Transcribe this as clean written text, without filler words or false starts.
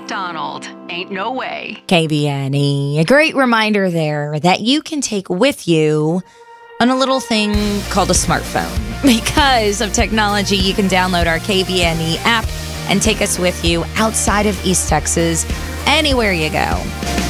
McDonald. Ain't no way. KBNE. A great reminder there that you can take with you on a little thing called a smartphone. Because of technology, you can download our KBNE app and take us with you outside of East Texas, anywhere you go.